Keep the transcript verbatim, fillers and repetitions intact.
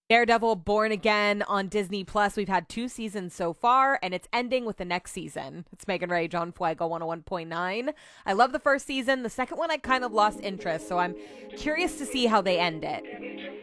Daredevil Born Again on Disney Plus. We've had two seasons so far, and it's ending with the next season. It's Megan Ray, John Fuego, one oh one point nine. I love the first season. The second one, I kind of lost interest, so I'm curious to see how they end it.